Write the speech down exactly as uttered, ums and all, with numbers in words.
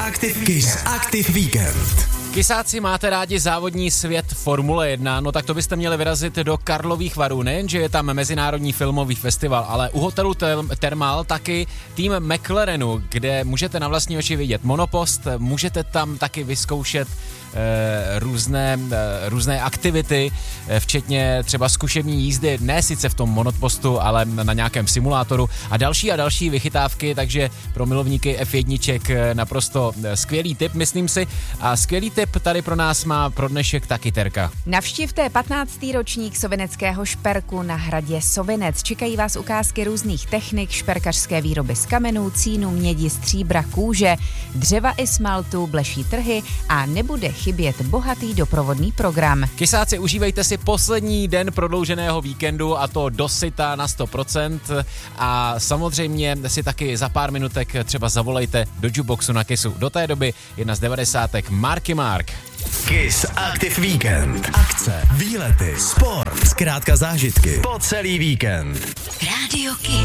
Active, Kiss Active Weekend. Kysáci, máte rádi závodní svět Formule jedna, no tak to byste měli vyrazit do Karlových Varů. Nejenže je tam mezinárodní filmový festival, ale u hotelu Thermal taky tým McLarenu, kde můžete na vlastní oči vidět monopost, můžete tam taky vyzkoušet e, různé, e, různé aktivity, e, včetně třeba zkušební jízdy, ne sice v tom monopostu, ale na nějakém simulátoru a další a další vychytávky, takže pro milovníky F jedna naprosto skvělý tip, myslím si, a skvělý tip tady pro nás má pro dnešek taky Terka. Navštivte patnáctý ročník sovineckého šperku na hradě Sovinec. Čekají vás ukázky různých technik, šperkařské výroby z kamenů, cínu, mědi, stříbra, kůže, dřeva i smaltu, bleší trhy a nebude chybět bohatý doprovodný program. Kysáci, užívejte si poslední den prodlouženého víkendu a to dosyta na sto procent a samozřejmě si taky za pár minutek třeba zavolejte do jukeboxu na Kissu. Do té doby jedna z devadesátek Marky Mark. Kiss Active Weekend. Akce, výlety, sport, zkrátka zážitky po celý víkend. Rádio Kiss.